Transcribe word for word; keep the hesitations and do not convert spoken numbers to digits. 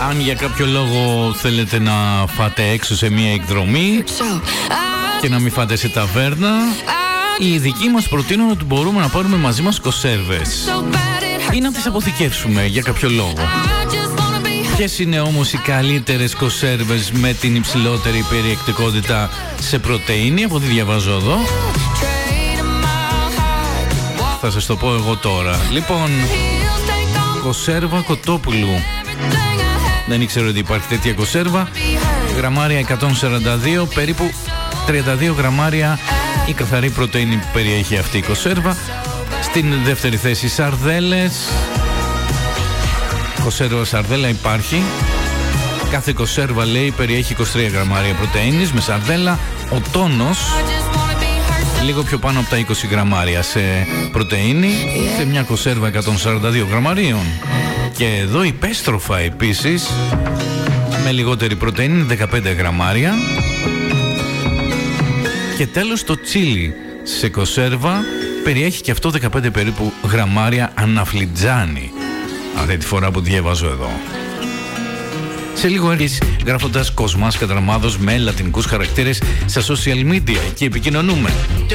Αν για κάποιο λόγο θέλετε να φάτε έξω σε μια εκδρομή και να μην φάτε σε ταβέρνα, οι ειδικοί μας προτείνουν ότι μπορούμε να πάρουμε μαζί μας κονσέρβες ή να τις αποθηκεύσουμε για κάποιο λόγο. Ποιες είναι όμως οι καλύτερες κονσέρβες με την υψηλότερη περιεκτικότητα σε πρωτεΐνη? Από ό,τι διαβάζω εδώ, θα σας το πω εγώ τώρα. Λοιπόν, κονσέρβα κοτόπουλου. Δεν ήξερα ότι υπάρχει τέτοια κονσέρβα. Γραμμάρια εκατόν σαράντα δύο, περίπου τριάντα δύο γραμμάρια η καθαρή πρωτεΐνη που περιέχει αυτή η κονσέρβα. Στην δεύτερη θέση σαρδέλες. Κονσέρβα σαρδέλα υπάρχει. Κάθε κονσέρβα, λέει, περιέχει είκοσι τρία γραμμάρια πρωτεΐνης με σαρδέλα. Ο τόνος λίγο πιο πάνω από τα είκοσι γραμμάρια σε πρωτεΐνη, σε μια κονσέρβα εκατόν σαράντα δύο γραμμαρίων. Και εδώ η πέστροφα επίσης με λιγότερη πρωτεΐνη, δεκαπέντε γραμμάρια. Και τέλος το τσίλι σε κονσέρβα περιέχει και αυτό δεκαπέντε περίπου γραμμάρια αναφλιτζάνι. Αυτή τη φορά που διαβάζω εδώ. Σε λίγο έρχεσαι γράφοντας Κοσμάς Κατραμάδος με λατινικούς χαρακτήρες στα social media και επικοινωνούμε.